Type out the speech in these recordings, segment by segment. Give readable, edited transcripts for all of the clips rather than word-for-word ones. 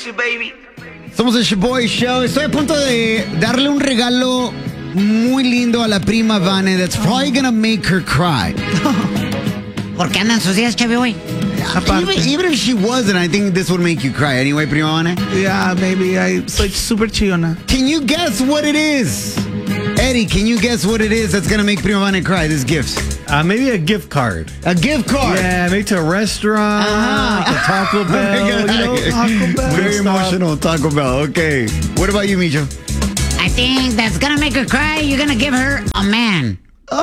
you, baby. Somos el Shaboy Show. Estoy a punto de darle un regalo muy lindo a la prima Vane that's probably gonna make her cry. ¿Por qué andan sus días, Shaboy? Even if she wasn't, I think this would make you cry anyway, prima Vane. Yeah, maybe. Soy super chillona. Can you guess what it is? Eddie, can you guess what it is that's gonna make prima Vane cry, this gift? Maybe a gift card. A gift card? Yeah, maybe to a restaurant, to Taco Bell. Taco Bell. Very emotional, Taco Bell. Okay. What about you, Micho? I think that's gonna make her cry. You're gonna give her a man.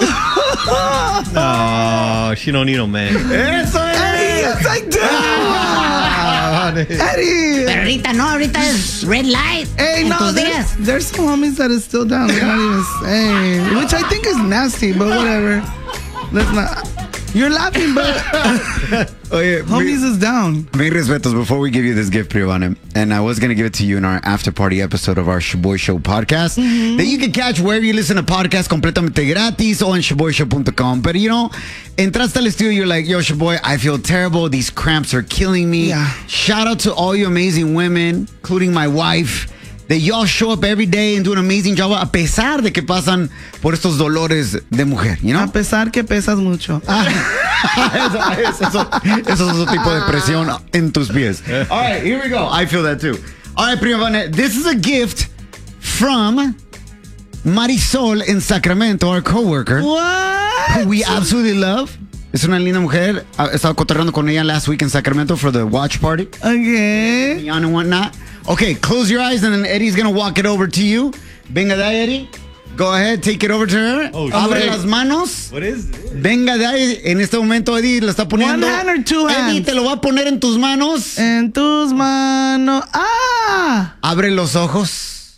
Oh, she don't need no man. Eso es. Eddie, yes, I do. Eddie. Pero ahorita es red light. Hey, en no, tus días. there's some homies that is still down. They're not even saying, which I think is nasty, but whatever. Let's not. You're laughing, but Oye, homies is down. Mis respetos before we give you this gift, Prima Vane. And I was going to give it to you in our after party episode of our Shaboy Show podcast that you can catch wherever you listen to podcasts completamente gratis o en shaboyshow.com. But you know, entraste al estudio, you're like, yo, Shaboy, I feel terrible. These cramps are killing me. Yeah. Shout out to all you amazing women, including my wife, that y'all show up every day and do an amazing job a pesar de que pasan por estos dolores de mujer, you know? A pesar que pesas mucho. Eso es otro tipo de presión en tus pies. All right, here we go. I feel that too. All right, Prima Vane, this is a gift from Marisol in Sacramento, our coworker. What? Who we absolutely love. Es una linda mujer. Estaba cotorreando con ella last week in Sacramento for the watch party. Okay. And whatnot. Okay, close your eyes and then Eddie's going to walk it over to you. Venga de ahí, Eddie. Go ahead, take it over to her. Oh, Abre shit. las manos. What is it? Venga de ahí. En este momento Eddie la está poniendo. One hand or two Eddie hands? te lo va a poner en tus manos. En tus manos. Ah! Abre los ojos.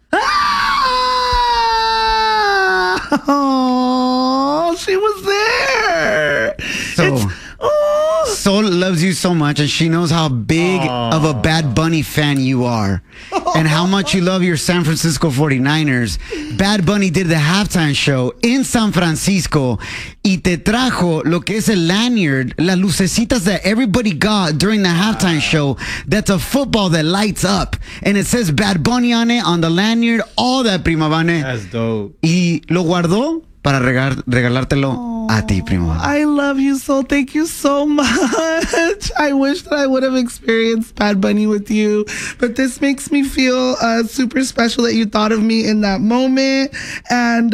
Ah! Oh, she was there. So, Sol loves you so much, and she knows how big of a Bad Bunny fan you are and how much you love your San Francisco 49ers. Bad Bunny did the halftime show in San Francisco y te trajo lo que es el lanyard, las lucecitas that everybody got during the halftime show. That's a football that lights up, and it says Bad Bunny on it, on the lanyard, all that, Prima Vane. That's dope. Y lo guardó para regalártelo a ti, Prima Vane. I love you so. Thank you so much. I wish that I would have experienced Bad Bunny with you, but this makes me feel super special that you thought of me in that moment, and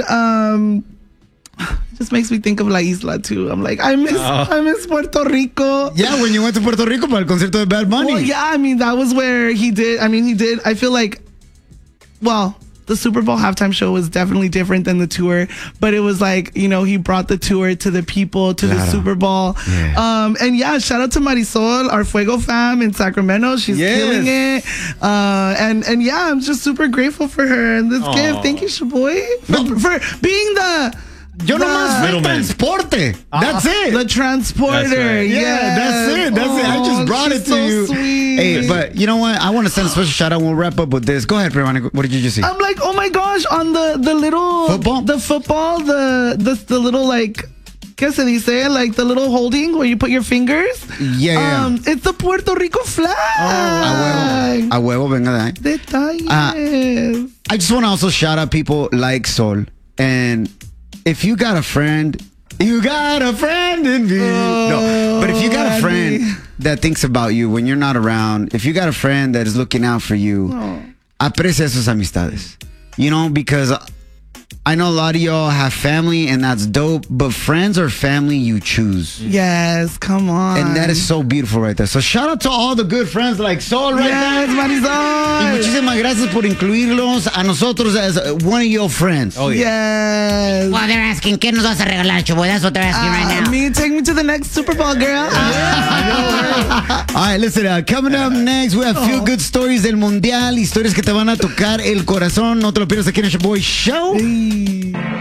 it just makes me think of La Isla too. I'm like, I miss Puerto Rico. Yeah, when you went to Puerto Rico para el concierto de Bad Bunny. Well, yeah, I mean that was where he did. I feel like, well, the Super Bowl halftime show was definitely different than the tour, but it was like, you know, he brought the tour to the people, to the Super Bowl. Yeah. And yeah, shout out to Marisol, our Fuego fam in Sacramento. She's killing it. And yeah, I'm just super grateful for her and this gift. Thank you, Shaboy, for being the Yo nomás fui middleman. transporte. That's it. the transporter. That's right. Yeah, that's it. I just brought it she's to so you. Sweet. Hey, but you know what? I want to send a special shout out. We'll wrap up with this. Go ahead, Prima. What did you just see? I'm like, oh my gosh, on the little Football? the little like, ¿qué se dice? Like the little holding where you put your fingers. Yeah. It's the Puerto Rico flag. A huevo, venga de ahí. Detalles. I just want to also shout out people like Sol. And if you got a friend, you got a friend in me. No, but if you got a friend that thinks about you when you're not around, if you got a friend that is looking out for you, aprecia sus amistades. You know, because I know a lot of y'all have family and that's dope, but friends are family you choose. Yes, come on. And that is so beautiful right there. So shout out to all the good friends like Sol right Yes, there. Marisol. Y muchísimas gracias por incluirlos a nosotros as one of your friends. Oh, yeah. Yes. Well, they're asking, ¿qué nos vas a regalar, Shaboy? That's what they're asking right now. Me, take me to the next Super Bowl, girl. All right, listen, coming up next, we have Feel Good Stories del Mundial, historias que te van a tocar el corazón. No te lo pierdas aquí en el Shaboy Show. Hey.